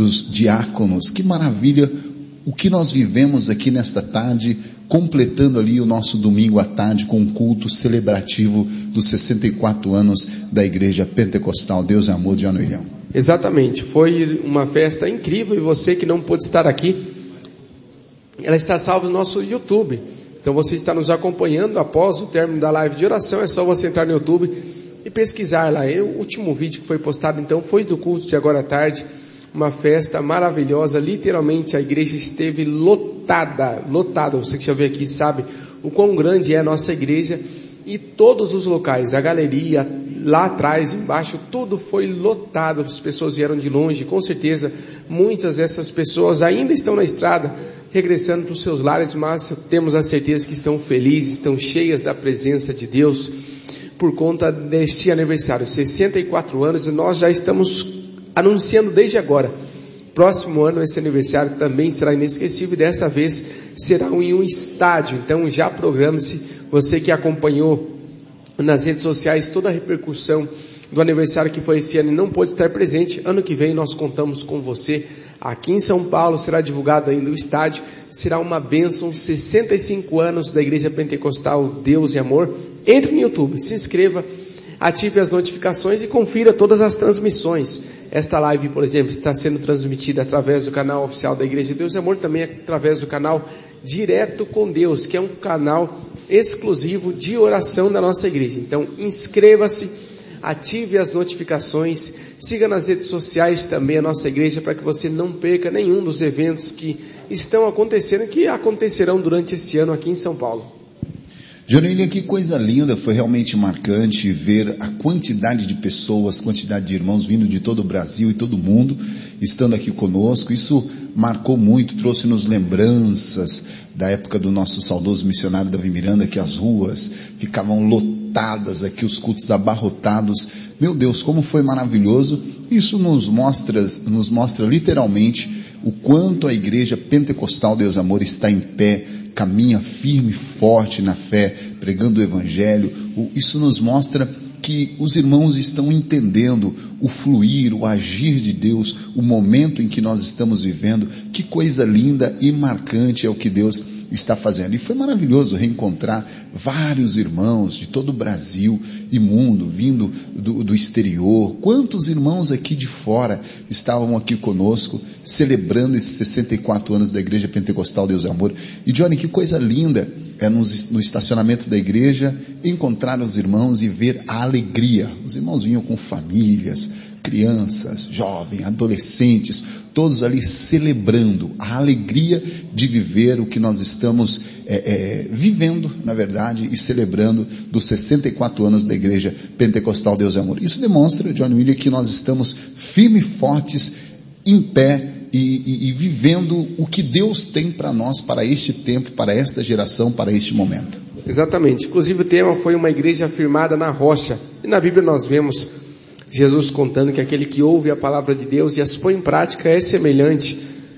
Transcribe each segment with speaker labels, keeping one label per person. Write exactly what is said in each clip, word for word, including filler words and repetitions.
Speaker 1: dos diáconos. Que maravilha o que nós vivemos aqui nesta tarde, completando ali o nosso domingo à tarde com um culto celebrativo dos sessenta e quatro anos da Igreja Pentecostal Deus é Amor de Januilhão.
Speaker 2: Exatamente, foi uma festa incrível, e você que não pôde estar aqui, ela está salva no nosso YouTube. Então você está nos acompanhando após o término da live de oração, é só você entrar no YouTube e pesquisar lá. E o último vídeo que foi postado então foi do culto de agora à tarde, uma festa maravilhosa, literalmente a igreja esteve lotada, lotada, você que já veio aqui sabe o quão grande é a nossa igreja, e todos os locais, a galeria, lá atrás, embaixo, tudo foi lotado, as pessoas vieram de longe, com certeza muitas dessas pessoas ainda estão na estrada, regressando para os seus lares, mas temos a certeza que estão felizes, estão cheias da presença de Deus, por conta deste aniversário, sessenta e quatro anos, e nós já estamos anunciando desde agora, próximo ano esse aniversário também será inesquecível, e desta vez será em um estádio. Então já programe-se, você que acompanhou nas redes sociais toda a repercussão do aniversário que foi esse ano e não pôde estar presente, ano que vem nós contamos com você aqui em São Paulo, será divulgado ainda o estádio, será uma bênção, sessenta e cinco anos da Igreja Pentecostal Deus e Amor. Entre no YouTube, se inscreva, ative as notificações e confira todas as transmissões. Esta live, por exemplo, está sendo transmitida através do canal oficial da Igreja de Deus e Amor, também através do canal Direto com Deus, que é um canal exclusivo de oração da nossa igreja. Então, inscreva-se, ative as notificações, siga nas redes sociais também a nossa igreja, para que você não perca nenhum dos eventos que estão acontecendo, que acontecerão durante este ano aqui em São Paulo.
Speaker 1: Januília, que coisa linda, foi realmente marcante ver a quantidade de pessoas, quantidade de irmãos vindo de todo o Brasil e todo o mundo, estando aqui conosco. Isso marcou muito, trouxe-nos lembranças da época do nosso saudoso missionário Davi Miranda, que as ruas ficavam lotadas aqui, os cultos abarrotados. Meu Deus, como foi maravilhoso. Isso nos mostra, nos mostra literalmente o quanto a Igreja Pentecostal Deus Amor está em pé, caminha firme e forte na fé, pregando o Evangelho. Isso nos mostra que os irmãos estão entendendo o fluir, o agir de Deus, o momento em que nós estamos vivendo. Que coisa linda e marcante é o que Deus está fazendo. E foi maravilhoso reencontrar vários irmãos de todo o Brasil e mundo, vindo do, do exterior. Quantos irmãos aqui de fora estavam aqui conosco, celebrando esses sessenta e quatro anos da Igreja Pentecostal Deus é Amor. E Johnny, que coisa linda é no, no estacionamento da igreja encontrar os irmãos e ver a alegria. Os irmãos vinham com famílias, crianças, jovens, adolescentes, todos ali celebrando a alegria de viver o que nós estamos é, é, vivendo, na verdade, e celebrando dos sessenta e quatro anos da Igreja Pentecostal Deus é Amor. Isso demonstra, John William, que nós estamos firmes e fortes, em pé, e, e, e vivendo o que Deus tem para nós, para este tempo, para esta geração, para este momento.
Speaker 2: Exatamente. Inclusive o tema foi uma igreja firmada na rocha. E na Bíblia nós vemos Jesus contando que aquele que ouve a palavra de Deus e as põe em prática é semelhante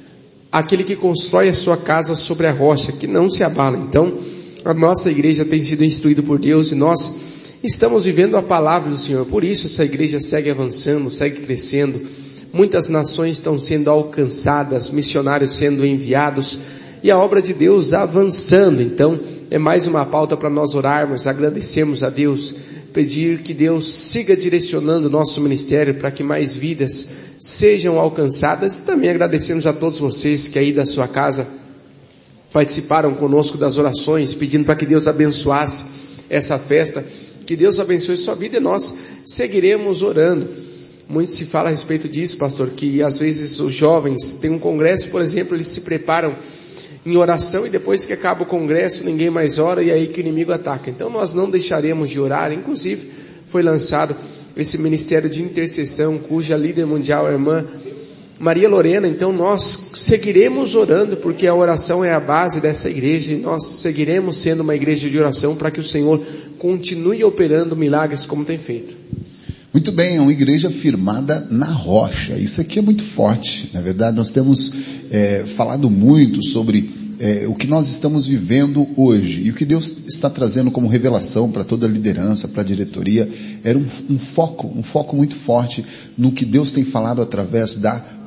Speaker 2: àquele que constrói a sua casa sobre a rocha, que não se abala. Então, a nossa igreja tem sido instruída por Deus e nós estamos vivendo a palavra do Senhor. Por isso essa igreja segue avançando, segue crescendo. Muitas nações estão sendo alcançadas, missionários sendo enviados e a obra de Deus avançando. Então, é mais uma pauta para nós orarmos, agradecermos a Deus, pedir que Deus siga direcionando o nosso ministério para que mais vidas sejam alcançadas. Também agradecemos a todos vocês que aí da sua casa participaram conosco das orações, pedindo para que Deus abençoasse essa festa, que Deus abençoe sua vida e nós seguiremos orando. Muito se fala a respeito disso, pastor, que às vezes os jovens têm um congresso, por exemplo, eles se preparam em oração e depois que acaba o congresso ninguém mais ora e é aí que o inimigo ataca. Então nós não deixaremos de orar. Inclusive foi lançado esse ministério de intercessão cuja líder mundial é a irmã Maria Lorena. Então nós seguiremos orando, porque a oração é a base dessa igreja e nós seguiremos sendo uma igreja de oração para que o Senhor continue operando milagres como tem feito.
Speaker 1: Muito bem, é uma igreja firmada na rocha. Isso aqui é muito forte. Na verdade, nós temos é, falado muito sobre é, o que nós estamos vivendo hoje. E o que Deus está trazendo como revelação para toda a liderança, para a diretoria, era um, um foco, um foco muito forte no que Deus tem falado através da